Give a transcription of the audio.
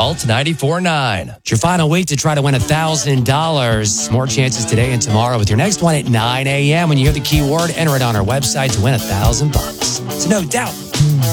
Alt 94.9. It's your final week to try to win $1,000. More chances today and tomorrow with your next one at 9 a.m. When you hear the keyword, enter it on our website to win $1,000. So no doubt,